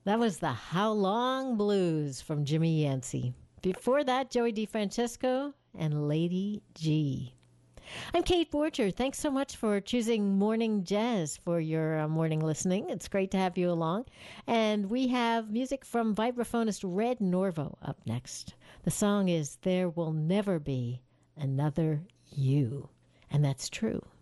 That was the How Long Blues from Jimmy Yancey. Before that, Joey DeFrancesco and Lady G. I'm Kate Borcher. Thanks so much for choosing Morning Jazz for your morning listening. It's great to have you along. And we have music from vibraphonist Red Norvo up next. The song is There Will Never Be Another You. And that's true.